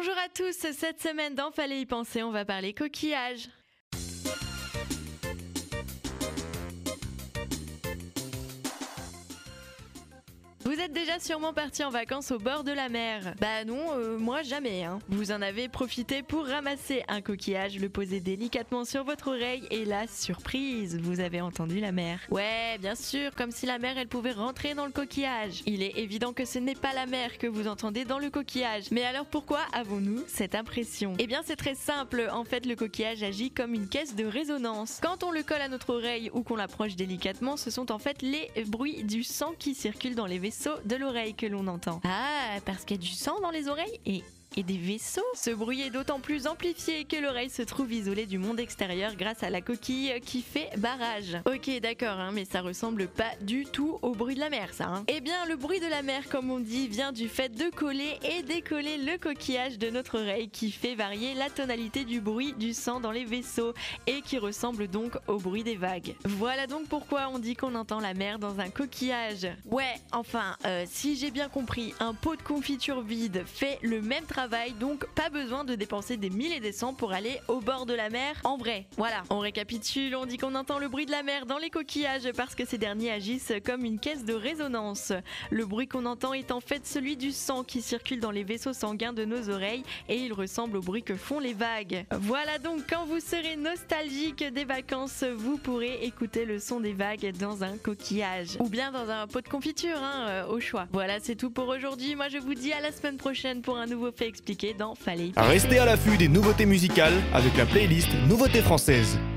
Bonjour à tous, cette semaine dans Fallait y penser, on va parler coquillage. Vous êtes déjà sûrement parti en vacances au bord de la mer. Bah non, moi jamais. Vous en avez profité pour ramasser un coquillage, le poser délicatement sur votre oreille et la surprise, vous avez entendu la mer. Ouais, bien sûr, comme si la mer elle pouvait rentrer dans le coquillage. Il est évident que ce n'est pas la mer que vous entendez dans le coquillage. Mais alors pourquoi avons-nous cette impression? Eh bien c'est très simple, en fait le coquillage agit comme une caisse de résonance. Quand on le colle à notre oreille ou qu'on l'approche délicatement, ce sont en fait les bruits du sang qui circulent dans les vaisseaux de l'oreille que l'on entend. Ah, parce qu'il y a du sang dans les oreilles et des vaisseaux. Ce bruit est d'autant plus amplifié que l'oreille se trouve isolée du monde extérieur grâce à la coquille qui fait barrage. Ok, d'accord, mais ça ressemble pas du tout au bruit de la mer, ça. Eh bien, le bruit de la mer, comme on dit, vient du fait de coller et décoller le coquillage de notre oreille qui fait varier la tonalité du bruit du sang dans les vaisseaux et qui ressemble donc au bruit des vagues. Voilà donc pourquoi on dit qu'on entend la mer dans un coquillage. Ouais, enfin, si j'ai bien compris, un pot de confiture vide fait le même travail, donc pas besoin de dépenser des 1000 et des cents pour aller au bord de la mer en vrai. Voilà, on récapitule, on dit qu'on entend le bruit de la mer dans les coquillages parce que ces derniers agissent comme une caisse de résonance. Le bruit qu'on entend est en fait celui du sang qui circule dans les vaisseaux sanguins de nos oreilles et il ressemble au bruit que font les vagues. Voilà donc, quand vous serez nostalgique des vacances, vous pourrez écouter le son des vagues dans un coquillage ou bien dans un pot de confiture, au choix. Voilà, c'est tout pour aujourd'hui. Moi je vous dis à la semaine prochaine pour un nouveau fait expliqué dans Fallait y penser. Restez à l'affût des nouveautés musicales avec la playlist Nouveautés françaises.